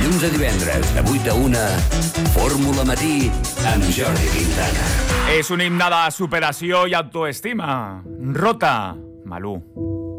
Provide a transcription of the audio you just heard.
dilluns a divendres, de 8 a 1, Fórmula Matí, amb Jordi Quintana. És un himne de superació i autoestima. Rota, Malú.